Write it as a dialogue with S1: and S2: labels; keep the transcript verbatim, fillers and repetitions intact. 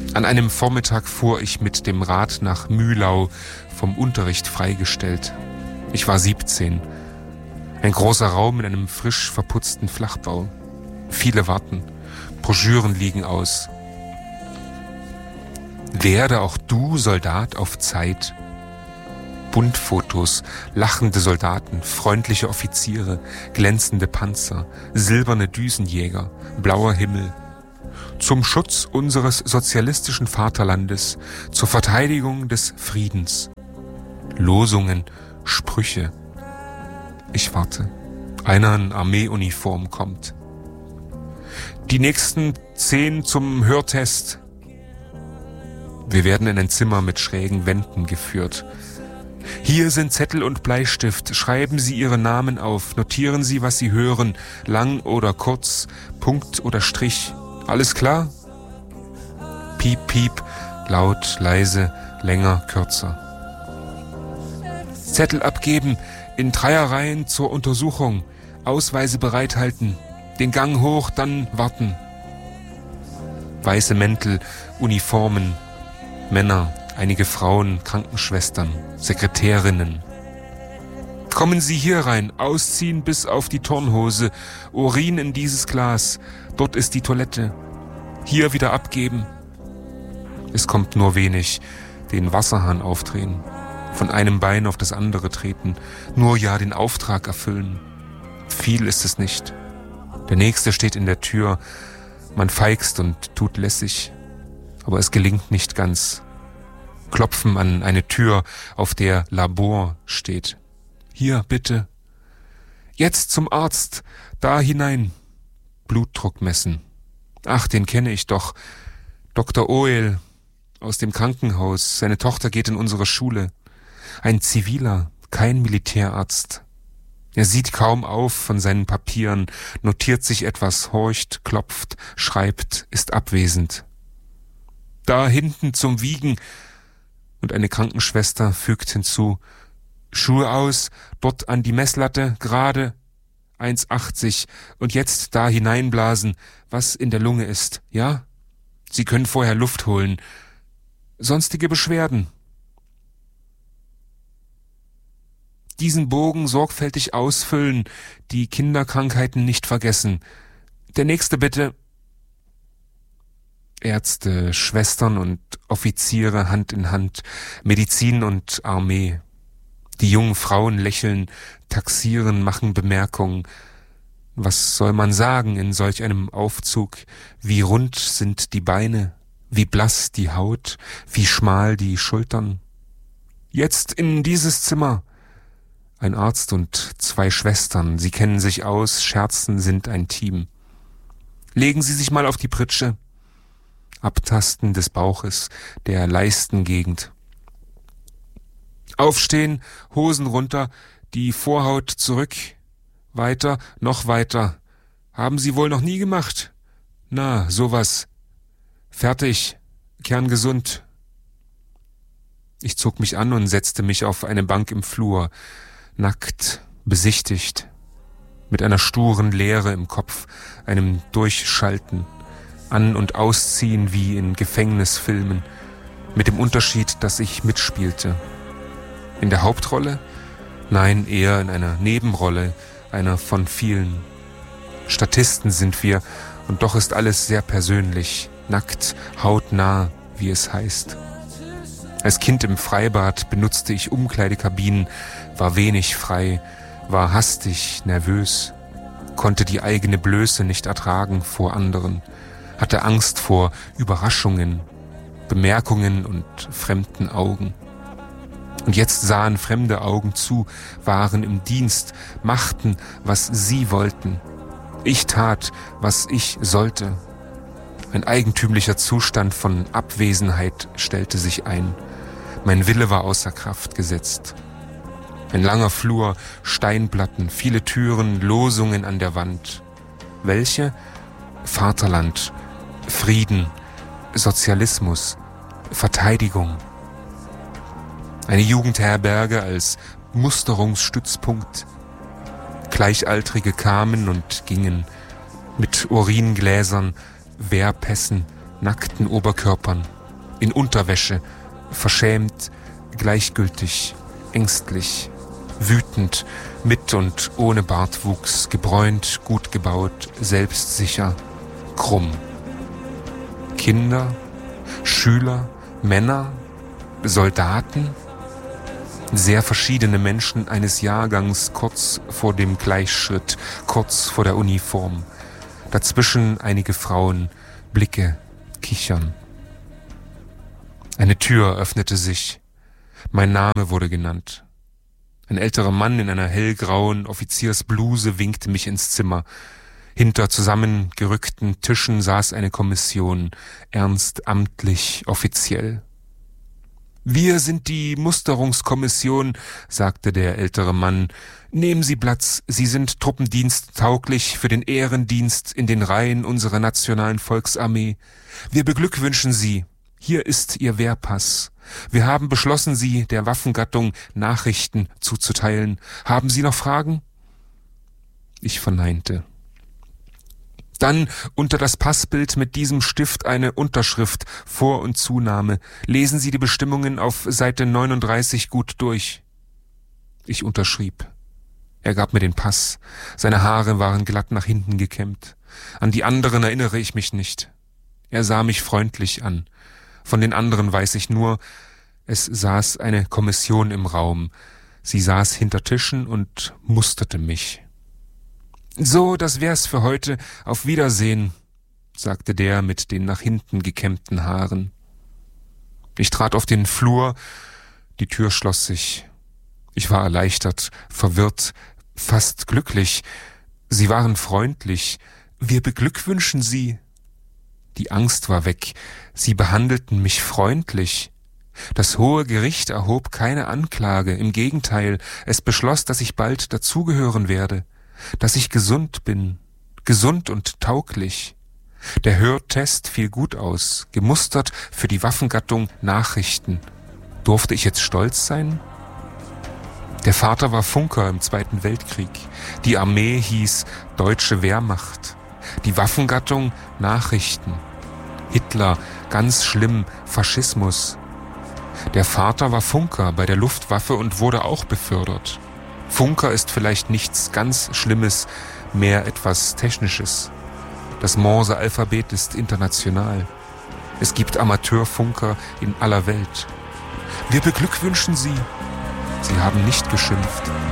S1: An einem Vormittag fuhr ich mit dem Rad nach Mühlau, vom Unterricht freigestellt. Ich war siebzehn. Ein großer Raum in einem frisch verputzten Flachbau. Viele warten. Broschüren liegen aus. Werde auch du Soldat auf Zeit. Buntfotos, lachende Soldaten, freundliche Offiziere, glänzende Panzer, silberne Düsenjäger, blauer Himmel. Zum Schutz unseres sozialistischen Vaterlandes, zur Verteidigung des Friedens. Losungen, Sprüche. Ich warte. Einer in Armeeuniform kommt. Die nächsten zehn zum Hörtest. Wir werden in ein Zimmer mit schrägen Wänden geführt. Hier sind Zettel und Bleistift. Schreiben Sie Ihre Namen auf. Notieren Sie, was Sie hören. Lang oder kurz, Punkt oder Strich. Alles klar? Piep, piep, laut, leise, länger, kürzer. Zettel abgeben, in Dreierreihen zur Untersuchung. Ausweise bereithalten. Den Gang hoch, dann warten. Weiße Mäntel, Uniformen, Männer, einige Frauen, Krankenschwestern, Sekretärinnen. Kommen Sie hier rein, ausziehen bis auf die Turnhose, Urin in dieses Glas, dort ist die Toilette. Hier wieder abgeben. Es kommt nur wenig, den Wasserhahn aufdrehen, von einem Bein auf das andere treten, nur ja den Auftrag erfüllen. Viel ist es nicht. Der Nächste steht in der Tür, man feixt und tut lässig, aber es gelingt nicht ganz. Klopfen an eine Tür, auf der Labor steht. Hier, bitte. Jetzt zum Arzt, da hinein. Blutdruck messen. Ach, den kenne ich doch. Doktor Oel aus dem Krankenhaus. Seine Tochter geht in unsere Schule. Ein Ziviler, kein Militärarzt. Er sieht kaum auf von seinen Papieren, notiert sich etwas, horcht, klopft, schreibt, ist abwesend. Da hinten zum Wiegen. Und eine Krankenschwester fügt hinzu, Schuhe aus, dort an die Messlatte, gerade, eins achtzig, und jetzt da hineinblasen, was in der Lunge ist, ja? Sie können vorher Luft holen. Sonstige Beschwerden. Diesen Bogen sorgfältig ausfüllen, die Kinderkrankheiten nicht vergessen. Der nächste bitte. Ärzte, Schwestern und Offiziere Hand in Hand, Medizin und Armee. Die jungen Frauen lächeln, taxieren, machen Bemerkungen. Was soll man sagen in solch einem Aufzug? Wie rund sind die Beine, wie blass die Haut, wie schmal die Schultern. Jetzt in dieses Zimmer. Ein Arzt und zwei Schwestern, sie kennen sich aus, scherzen, sind ein Team. Legen Sie sich mal auf die Pritsche. Abtasten des Bauches, der Leistengegend. Aufstehen, Hosen runter, die Vorhaut zurück. Weiter, noch weiter. Haben Sie wohl noch nie gemacht? Na, sowas. Fertig, kerngesund. Ich zog mich an und setzte mich auf eine Bank im Flur, nackt, besichtigt, mit einer sturen Leere im Kopf, einem Durchschalten, An- und Ausziehen wie in Gefängnisfilmen, mit dem Unterschied, dass ich mitspielte. In der Hauptrolle? Nein, eher in einer Nebenrolle, einer von vielen. Statisten sind wir, und doch ist alles sehr persönlich, nackt, hautnah, wie es heißt. Als Kind im Freibad benutzte ich Umkleidekabinen, war wenig frei, war hastig, nervös, konnte die eigene Blöße nicht ertragen vor anderen, hatte Angst vor Überraschungen, Bemerkungen und fremden Augen. Und jetzt sahen fremde Augen zu, waren im Dienst, machten, was sie wollten. Ich tat, was ich sollte. Ein eigentümlicher Zustand von Abwesenheit stellte sich ein. Mein Wille war außer Kraft gesetzt. Ein langer Flur, Steinplatten, viele Türen, Losungen an der Wand. Welche? Vaterland, Frieden, Sozialismus, Verteidigung. Eine Jugendherberge als Musterungsstützpunkt. Gleichaltrige kamen und gingen mit Uringläsern, Wehrpässen, nackten Oberkörpern, in Unterwäsche, verschämt, gleichgültig, ängstlich, wütend, mit und ohne Bartwuchs, gebräunt, gut gebaut, selbstsicher, krumm. Kinder, Schüler, Männer, Soldaten, sehr verschiedene Menschen eines Jahrgangs kurz vor dem Gleichschritt, kurz vor der Uniform. Dazwischen einige Frauen, Blicke, Kichern. Eine Tür öffnete sich. Mein Name wurde genannt. Ein älterer Mann in einer hellgrauen Offiziersbluse winkte mich ins Zimmer. Hinter zusammengerückten Tischen saß eine Kommission, ernst, amtlich, offiziell. »Wir sind die Musterungskommission«, sagte der ältere Mann. »Nehmen Sie Platz, Sie sind truppendiensttauglich für den Ehrendienst in den Reihen unserer nationalen Volksarmee. Wir beglückwünschen Sie. Hier ist Ihr Wehrpass. Wir haben beschlossen, Sie der Waffengattung Nachrichten zuzuteilen. Haben Sie noch Fragen?« Ich verneinte. Dann unter das Passbild mit diesem Stift eine Unterschrift, Vor- und Zunahme. Lesen Sie die Bestimmungen auf Seite neununddreißig gut durch. Ich unterschrieb. Er gab mir den Pass. Seine Haare waren glatt nach hinten gekämmt. An die anderen erinnere ich mich nicht. Er sah mich freundlich an. Von den anderen weiß ich nur, es saß eine Kommission im Raum. Sie saß hinter Tischen und musterte mich. »So, das wär's für heute. Auf Wiedersehen«, sagte der mit den nach hinten gekämmten Haaren. Ich trat auf den Flur, die Tür schloss sich. Ich war erleichtert, verwirrt, fast glücklich. Sie waren freundlich. »Wir beglückwünschen Sie.« Die Angst war weg. Sie behandelten mich freundlich. Das hohe Gericht erhob keine Anklage. Im Gegenteil, es beschloss, dass ich bald dazugehören werde. Dass ich gesund bin, gesund und tauglich. Der Hörtest fiel gut aus, gemustert für die Waffengattung Nachrichten. Durfte ich jetzt stolz sein? Der Vater war Funker im Zweiten Weltkrieg. Die Armee hieß Deutsche Wehrmacht. Die Waffengattung Nachrichten. Hitler, ganz schlimm, Faschismus. Der Vater war Funker bei der Luftwaffe und wurde auch befördert. Funker ist vielleicht nichts ganz Schlimmes, mehr etwas Technisches. Das Morse-Alphabet ist international. Es gibt Amateurfunker in aller Welt. Wir beglückwünschen Sie. Sie haben nicht geschimpft.